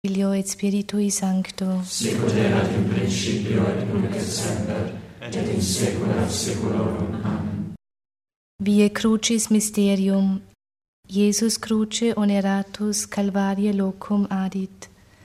Figlio et Spiritui Sancto, sicut erat in principio et nunc et semper, et in saecula saeculorum. Amen. Vie Crucis Mysterium. Jesus cruce oneratus Calvarie locum adit.